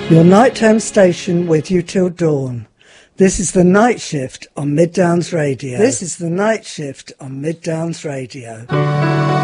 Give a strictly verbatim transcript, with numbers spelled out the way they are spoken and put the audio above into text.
Your nighttime station with you till dawn. This is the night shift on Mid Downs Radio. This is the night shift on Mid Downs Radio.